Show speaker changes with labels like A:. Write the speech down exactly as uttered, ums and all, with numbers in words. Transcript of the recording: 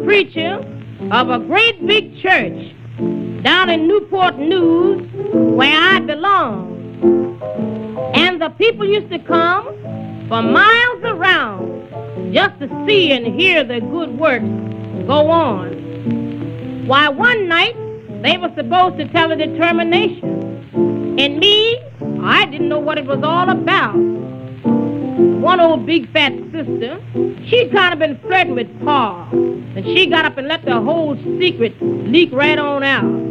A: preacher of a great big church down in Newport News, where I belong. And the people used to come for miles around just to see and hear the good works go on. Why, one night, they were supposed to tell a determination. And me, I didn't know what it was all about. One old big fat sister, she'd kind of been flirting with Pa. And she got up and let the whole secret leak right on out.